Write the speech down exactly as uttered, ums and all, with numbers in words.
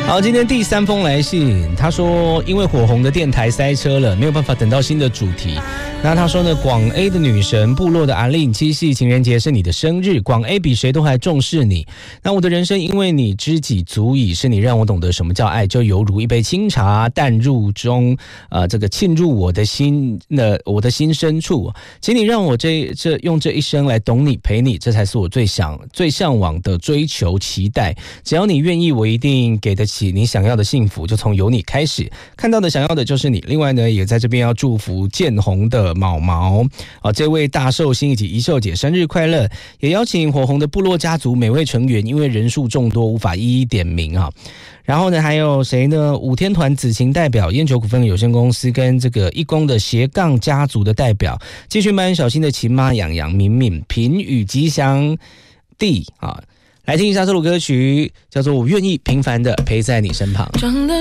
好，今天第三封来信，他说因为火红的电台塞车了，没有办法等到新的主题。那他说呢，广 A 的女神部落的阿令，七夕情人节是你的生日，广 A 比谁都还重视你。那我的人生因为你知己足矣，是你让我懂得什么叫爱，就犹如一杯清茶淡入中，呃，这个沁入我的心，呃，我的心深处。请你让我这这用这一生来懂你陪你，这才是我最想最向往的追求期待。只要你愿意，我一定给得起你想要的幸福，就从有你开始。看到的想要的就是你。另外呢，也在这边要祝福建宏的毛毛啊，这位大寿星以及怡秀姐生日快乐，也邀请火红的部落家族每位成员，因为人数众多无法一一点名啊。然后呢，还有谁呢？五天团子晴代表、烟球股份有限公司跟这个义工的斜杠家族的代表，继续班小新的秦妈、养养、敏敏、平与吉祥地啊，来听一下这首歌曲，叫做《我愿意平凡的陪在你身旁》。